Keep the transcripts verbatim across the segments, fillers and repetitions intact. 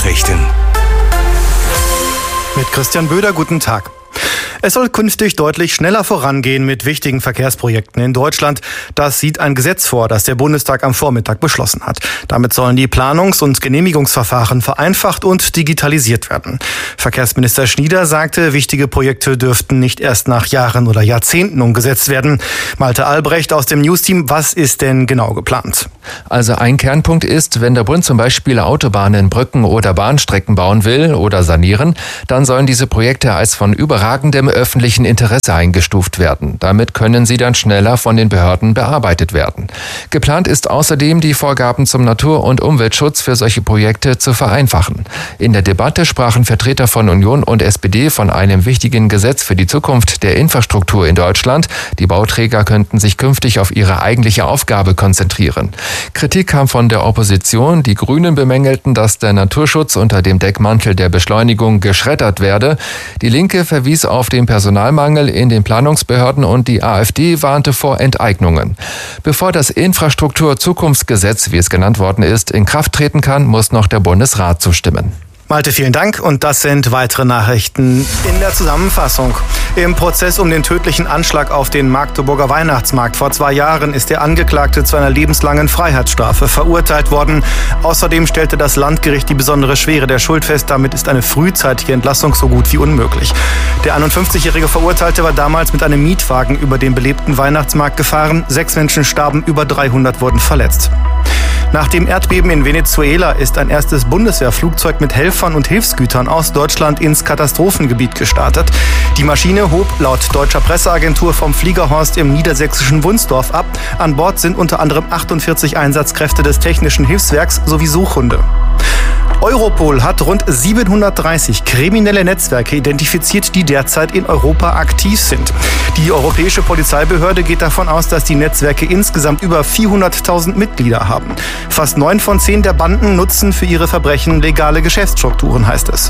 Nachrichten. Mit Christian Böder, guten Tag. Es soll künftig deutlich schneller vorangehen mit wichtigen Verkehrsprojekten in Deutschland. Das sieht ein Gesetz vor, das der Bundestag am Vormittag beschlossen hat. Damit sollen die Planungs- und Genehmigungsverfahren vereinfacht und digitalisiert werden. Verkehrsminister Schnieder sagte, wichtige Projekte dürften nicht erst nach Jahren oder Jahrzehnten umgesetzt werden. Malte Albrecht aus dem News-Team, was ist denn genau geplant? Also ein Kernpunkt ist, wenn der Bund zum Beispiel Autobahnen, Brücken oder Bahnstrecken bauen will oder sanieren, dann sollen diese Projekte als von überragendem öffentlichen Interesse eingestuft werden. Damit können sie dann schneller von den Behörden bearbeitet werden. Geplant ist außerdem, die Vorgaben zum Natur- und Umweltschutz für solche Projekte zu vereinfachen. In der Debatte sprachen Vertreter von Union und S P D von einem wichtigen Gesetz für die Zukunft der Infrastruktur in Deutschland. Die Bauträger könnten sich künftig auf ihre eigentliche Aufgabe konzentrieren. Kritik kam von der Opposition. Die Grünen bemängelten, dass der Naturschutz unter dem Deckmantel der Beschleunigung geschreddert werde. Die Linke verwies auf den Personalmangel in den Planungsbehörden und die AfD warnte vor Enteignungen. Bevor das Infrastruktur-Zukunftsgesetz, wie es genannt worden ist, in Kraft treten kann, muss noch der Bundesrat zustimmen. Malte, vielen Dank. Und das sind weitere Nachrichten in der Zusammenfassung. Im Prozess um den tödlichen Anschlag auf den Magdeburger Weihnachtsmarkt vor zwei Jahren ist der Angeklagte zu einer lebenslangen Freiheitsstrafe verurteilt worden. Außerdem stellte das Landgericht die besondere Schwere der Schuld fest. Damit ist eine frühzeitige Entlassung so gut wie unmöglich. Der einundfünfzigjährige Verurteilte war damals mit einem Mietwagen über den belebten Weihnachtsmarkt gefahren. Sechs Menschen starben, über dreihundert wurden verletzt. Nach dem Erdbeben in Venezuela ist ein erstes Bundeswehrflugzeug mit Helfern und Hilfsgütern aus Deutschland ins Katastrophengebiet gestartet. Die Maschine hob laut deutscher Presseagentur vom Fliegerhorst im niedersächsischen Wunsdorf ab. An Bord sind unter anderem achtundvierzig Einsatzkräfte des Technischen Hilfswerks sowie Suchhunde. Europol hat rund siebenhundertdreißig kriminelle Netzwerke identifiziert, die derzeit in Europa aktiv sind. Die Europäische Polizeibehörde geht davon aus, dass die Netzwerke insgesamt über vierhunderttausend Mitglieder haben. Fast neun von zehn der Banden nutzen für ihre Verbrechen legale Geschäftsstrukturen, heißt es.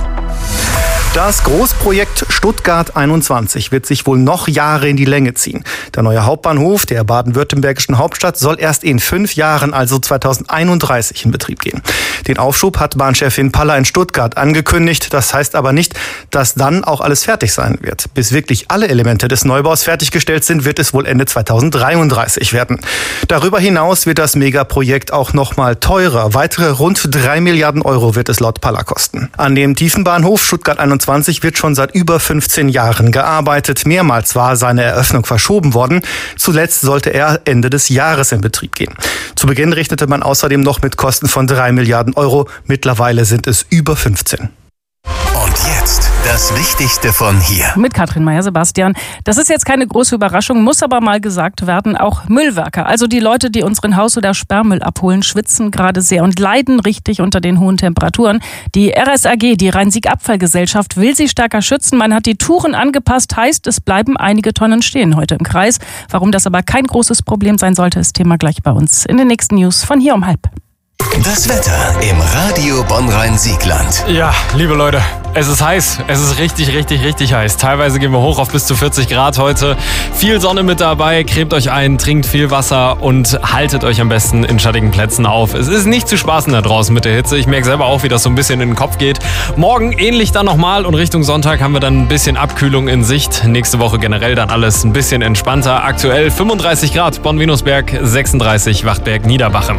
Das Großprojekt Stuttgart einundzwanzig wird sich wohl noch Jahre in die Länge ziehen. Der neue Hauptbahnhof der baden-württembergischen Hauptstadt soll erst in fünf Jahren, also zweitausendeinunddreißig, in Betrieb gehen. Den Aufschub hat Bahnchefin Paller in Stuttgart angekündigt. Das heißt aber nicht, dass dann auch alles fertig sein wird. Bis wirklich alle Elemente des Neubaus fertiggestellt sind, wird es wohl Ende zweitausenddreiunddreißig werden. Darüber hinaus wird das Megaprojekt auch noch mal teurer. Weitere rund drei Milliarden Euro wird es laut Paller kosten. An dem Tiefenbahnhof Stuttgart einundzwanzig wird schon seit über fünfzehn Jahren gearbeitet. Mehrmals war seine Eröffnung verschoben worden. Zuletzt sollte er Ende des Jahres in Betrieb gehen. Zu Beginn rechnete man außerdem noch mit Kosten von drei Milliarden Euro. Mittlerweile sind es über fünfzehn. Und jetzt das Wichtigste von hier. Mit Katrin Meyer-Sebastian. Das ist jetzt keine große Überraschung, muss aber mal gesagt werden. Auch Müllwerker, also die Leute, die unseren Haus- oder Sperrmüll abholen, schwitzen gerade sehr und leiden richtig unter den hohen Temperaturen. Die R S A G, die Rhein-Sieg-Abfallgesellschaft, will sie stärker schützen. Man hat die Touren angepasst, heißt, es bleiben einige Tonnen stehen heute im Kreis. Warum das aber kein großes Problem sein sollte, ist Thema gleich bei uns in den nächsten News von hier um halb. Das Wetter im Radio Bonn-Rhein-Siegland. Ja, liebe Leute, es ist heiß. Es ist richtig, richtig, richtig heiß. Teilweise gehen wir hoch auf bis zu vierzig Grad heute. Viel Sonne mit dabei. Cremt euch ein, trinkt viel Wasser und haltet euch am besten in schattigen Plätzen auf. Es ist nicht zu spaßen da draußen mit der Hitze. Ich merke selber auch, wie das so ein bisschen in den Kopf geht. Morgen ähnlich dann nochmal und Richtung Sonntag haben wir dann ein bisschen Abkühlung in Sicht. Nächste Woche generell dann alles ein bisschen entspannter. Aktuell fünfunddreißig Grad, Bonn-Venusberg, sechsunddreißig, Wachtberg-Niederbachem.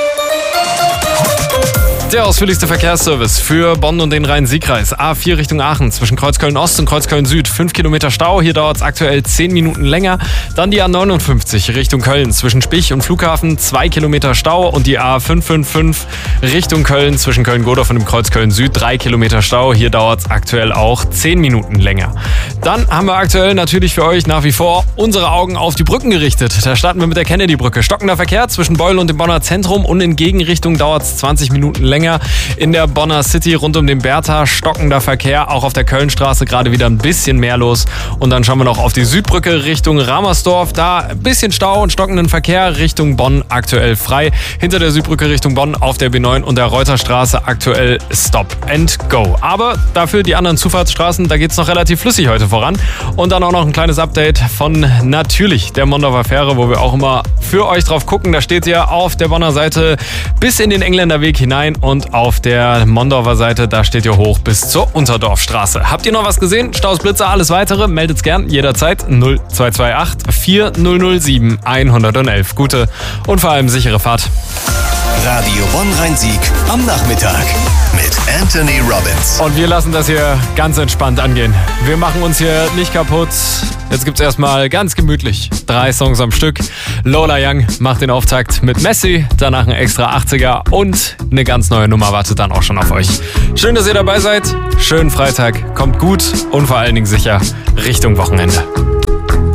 Der ausführlichste Verkehrsservice für Bonn und den Rhein-Sieg-Kreis. A vier Richtung Aachen zwischen Kreuzköln-Ost und Kreuzköln-Süd. fünf Kilometer Stau, hier dauert es aktuell zehn Minuten länger. Dann die A neunundfünfzig Richtung Köln zwischen Spich und Flughafen. zwei Kilometer Stau. Und die A fünf fünf fünf Richtung Köln zwischen Köln-Godorf und dem Kreuzköln-Süd. drei Kilometer Stau, hier dauert es aktuell auch zehn Minuten länger. Dann haben wir aktuell natürlich für euch nach wie vor unsere Augen auf die Brücken gerichtet. Da starten wir mit der Kennedy-Brücke. Stockender Verkehr zwischen Beul und dem Bonner Zentrum und in Gegenrichtung dauert es zwanzig Minuten länger. In der Bonner City rund um den Bertha stockender Verkehr, auch auf der Kölnstraße gerade wieder ein bisschen mehr los. Und dann schauen wir noch auf die Südbrücke Richtung Ramersdorf. Da ein bisschen Stau und stockenden Verkehr Richtung Bonn aktuell frei. Hinter der Südbrücke Richtung Bonn auf der B neun und der Reuterstraße aktuell Stop and Go. Aber dafür die anderen Zufahrtsstraßen, da geht es noch relativ flüssig heute voran. Und dann auch noch ein kleines Update von natürlich der Mondorfer Fähre, wo wir auch immer für euch drauf gucken. Da steht ihr auf der Bonner Seite bis in den Engländerweg hinein und und auf der Mondorfer Seite, da steht ihr hoch bis zur Unterdorfstraße. Habt ihr noch was gesehen? Staus, Blitzer, alles weitere? Meldet's gern jederzeit null zwei zwei acht vier null null sieben eins eins eins. Gute und vor allem sichere Fahrt. Radio Bonn-Rhein-Sieg am Nachmittag mit Anthony Robbins. Und wir lassen das hier ganz entspannt angehen. Wir machen uns hier nicht kaputt. Jetzt gibt's erstmal ganz gemütlich drei Songs am Stück. Lola Young macht den Auftakt mit Messi, danach ein extra achtziger und eine ganz neue Nummer wartet dann auch schon auf euch. Schön, dass ihr dabei seid. Schönen Freitag, kommt gut und vor allen Dingen sicher Richtung Wochenende.